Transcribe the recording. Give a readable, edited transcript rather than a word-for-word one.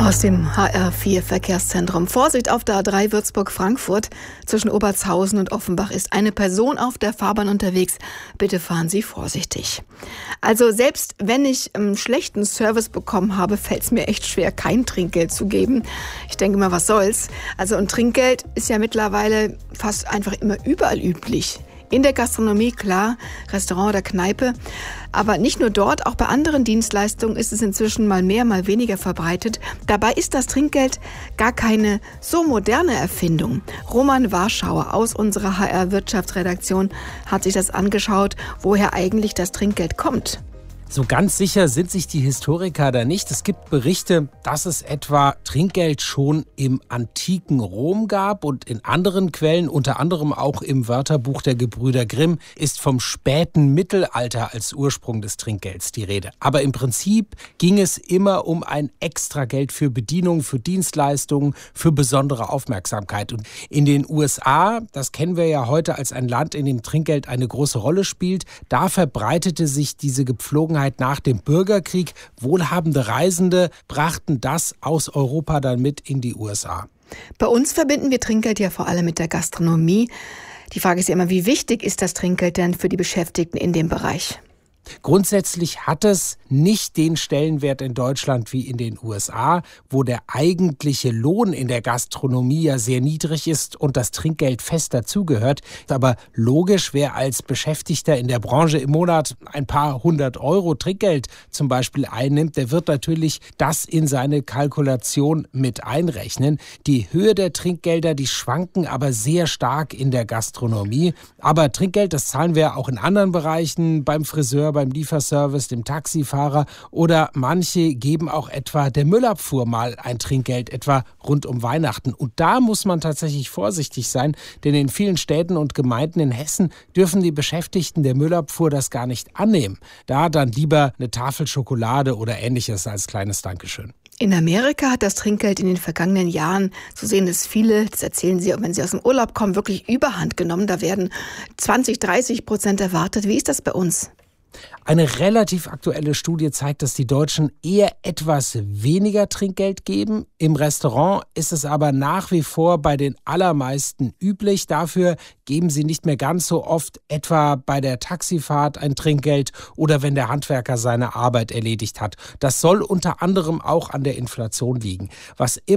Aus dem HR4 Verkehrszentrum. Vorsicht auf der A3 Würzburg-Frankfurt. Zwischen Obertshausen und Offenbach ist eine Person auf der Fahrbahn unterwegs. Bitte fahren Sie vorsichtig. Also selbst wenn ich einen schlechten Service bekommen habe, fällt es mir echt schwer, kein Trinkgeld zu geben. Ich denke mal, was soll's? Also ein Trinkgeld ist ja mittlerweile fast einfach immer überall üblich. In der Gastronomie, klar, Restaurant oder Kneipe. Aber nicht nur dort, auch bei anderen Dienstleistungen ist es inzwischen mal mehr, mal weniger verbreitet. Dabei ist das Trinkgeld gar keine so moderne Erfindung. Roman Warschauer aus unserer HR-Wirtschaftsredaktion hat sich das angeschaut, woher eigentlich das Trinkgeld kommt. So ganz sicher sind sich die Historiker da nicht. Es gibt Berichte, dass es etwa Trinkgeld schon im antiken Rom gab und in anderen Quellen, unter anderem auch im Wörterbuch der Gebrüder Grimm, ist vom späten Mittelalter als Ursprung des Trinkgelds die Rede. Aber im Prinzip ging es immer um ein Extrageld für Bedienung, für Dienstleistungen, für besondere Aufmerksamkeit. Und in den USA, das kennen wir ja heute als ein Land, in dem Trinkgeld eine große Rolle spielt, da verbreitete sich diese Gepflogenheit nach dem Bürgerkrieg. Wohlhabende Reisende brachten das aus Europa dann mit in die USA. Bei uns verbinden wir Trinkgeld ja vor allem mit der Gastronomie. Die Frage ist ja immer, wie wichtig ist das Trinkgeld denn für die Beschäftigten in dem Bereich? Grundsätzlich hat es nicht den Stellenwert in Deutschland wie in den USA, wo der eigentliche Lohn in der Gastronomie ja sehr niedrig ist und das Trinkgeld fest dazugehört. Aber logisch, wer als Beschäftigter in der Branche im Monat ein paar 100 Euro Trinkgeld zum Beispiel einnimmt, der wird natürlich das in seine Kalkulation mit einrechnen. Die Höhe der Trinkgelder, die schwanken aber sehr stark in der Gastronomie. Aber Trinkgeld, das zahlen wir auch in anderen Bereichen, beim Friseur, beim Lieferservice, dem Taxifahrer, oder manche geben auch etwa der Müllabfuhr mal ein Trinkgeld, etwa rund um Weihnachten. Und da muss man tatsächlich vorsichtig sein, denn in vielen Städten und Gemeinden in Hessen dürfen die Beschäftigten der Müllabfuhr das gar nicht annehmen. Da dann lieber eine Tafel Schokolade oder Ähnliches als kleines Dankeschön. In Amerika hat das Trinkgeld in den vergangenen Jahren, so sehen es viele, das erzählen sie, wenn sie aus dem Urlaub kommen, wirklich überhand genommen. Da werden 20-30% erwartet. Wie ist das bei uns? Eine relativ aktuelle Studie zeigt, dass die Deutschen eher etwas weniger Trinkgeld geben. Im Restaurant ist es aber nach wie vor bei den allermeisten üblich. Dafür geben sie nicht mehr ganz so oft, etwa bei der Taxifahrt, ein Trinkgeld oder wenn der Handwerker seine Arbeit erledigt hat. Das soll unter anderem auch an der Inflation liegen. Was